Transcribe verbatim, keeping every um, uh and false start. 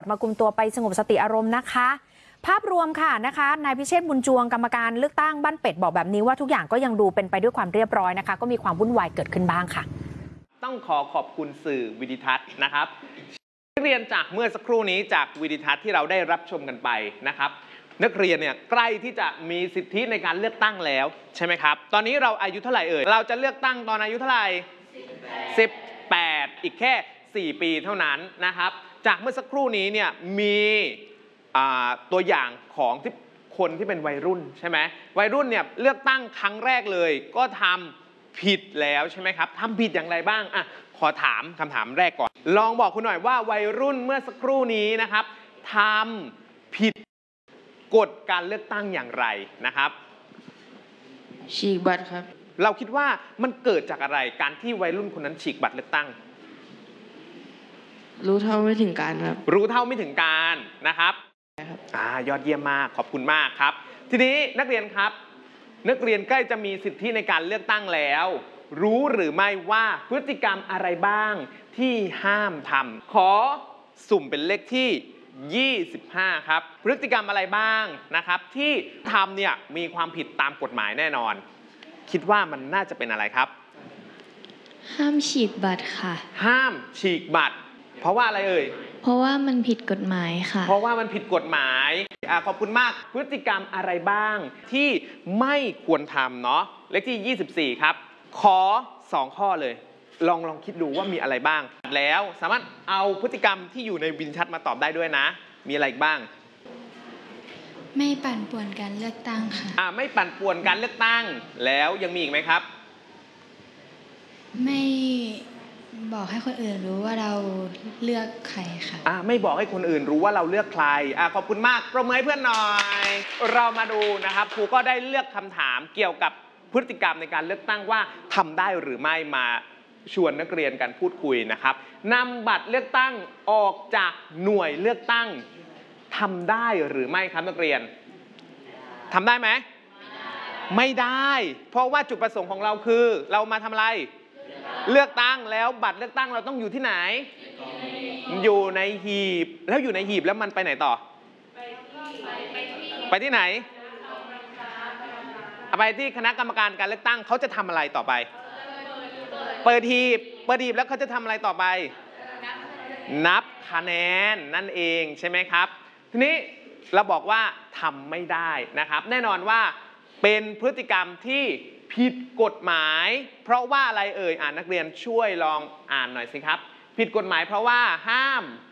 มาคุมตัวไปสงบสติอารมณ์นะคะภาพรวมค่ะนะคะนายพิเชษฐ์บุญจวงกรรมการเลือกตั้งบ้านเป็ดบอกแบบนี้ว่าทุกอย่างก็ยังดูเป็นไปด้วยความเรียบร้อยนะคะก็มีความวุ่นวายเกิดขึ้นบ้างค่ะต้องขอขอบคุณสื่อวิดิทัศน์นะครับนักเรียนจากเมื่อสักครู่นี้จากวิดิทัศน์ที่เราได้รับชมกันไปนะครับนักเรียนเนี่ยใกล้ที่จะมีสิทธิในการเลือกตั้งแล้วใช่ไหมครับตอนนี้เราอายุเท่าไหร่เอ่ยเราจะเลือกตั้งตอนอายุเท่าไหร่สิบแปดอีกแค่สี่ปีเท่านั้นนะครับจากเมื่อสักครู่นี้เนี่ยมีตัวอย่างของที่คนที่เป็นวัยรุ่นใช่ไหมวัยรุ่นเนี่ยเลือกตั้งครั้งแรกเลยก็ทำผิดแล้วใช่ไหมครับทำผิดอย่างไรบ้างอ่ะขอถามคำถามแรกก่อนลองบอกคุณหน่อยว่าวัยรุ่นเมื่อสักครู่นี้นะครับทำผิดกฎการเลือกตั้งอย่างไรนะครับฉีกบัตรครับเราคิดว่ามันเกิดจากอะไรการที่วัยรุ่นคนนั้นฉีกบัตรเลือกตั้งรู้เท่าไม่ถึงการครับรู้เท่าไม่ถึงการนะครับอ่ายอดเยี่ยมมากขอบคุณมากครับทีนี้นักเรียนครับนักเรียนใกล้จะมีสิทธิในการเลือกตั้งแล้วรู้หรือไม่ว่าพฤติกรรมอะไรบ้างที่ห้ามทำขอสุ่มเป็นเลขที่ยี่สิบห้าครับพฤติกรรมอะไรบ้างนะครับที่ทำเนี่ยมีความผิดตามกฎหมายแน่นอนคิดว่ามันน่าจะเป็นอะไรครับห้ามฉีกบัตรค่ะห้ามฉีกบัตรเพราะว่าอะไรเอ่ยเพราะว่ามันผิดกฎหมายค่ะเพราะว่ามันผิดกฎหมายอ่าขอบคุณมากพฤติกรรมอะไรบ้างที่ไม่ควรทำเนาะเลขที่ยี่สิบสี่ครับขอสองข้อเลยลองลองคิดดูว่ามีอะไรบ้างแล้วสามารถเอาพฤติกรรมที่อยู่ในวินชัดมาตอบได้ด้วยนะมีอะไรบ้างไม่ปั่นป่วนการเลือกตั้งค่ะอ่าไม่ปั่นป่วนการเลือกตั้งแล้วยังมีอีกไหมครับไม่บอกให้คนอื่นรู้ว่าเราเลือกใครค่ะอ่าไม่บอกให้คนอื่นรู้ว่าเราเลือกใครอ่าขอบคุณมากปรบมือให้เพื่อนหน่อยเรามาดูนะครับครูก็ได้เลือกคำถามเกี่ยวกับพฤติกรรมในการเลือกตั้งว่าทำได้หรือไม่มาชวนนักเรียนกันพูดคุยนะครับนำบัตรเลือกตั้งออกจากหน่วยเลือกตั้งทำได้หรือไม่ครับนักเรียนทำได้ไหมไม่ได้เพราะว่าจุดประสงค์ของเราคือเรามาทำอะไรเลือกตั้งแล้วบัตรเลือกตั้งเราต้องอยู่ที่ไหนอยู่ในหีบแล้วอยู่ในหีบแล้วมันไปไหนต่อไปที่ไหนไปที่คณะกรรมการการเลือกตั้งเขาจะทำอะไรต่อไปเปิดหีบเปิดหีบแล้วเขาจะทำอะไรต่อไปนับคะแนนนั่นเองใช่ไหมครับทีนี้เราบอกว่าทำไม่ได้นะครับแน่นอนว่าเป็นพฤติกรรมที่ผิดกฎหมายเพราะว่าอะไรเอ่ยอ่านนักเรียนช่วยลองอ่านหน่อยสิครับผิดกฎหมายเพราะว่าห้าม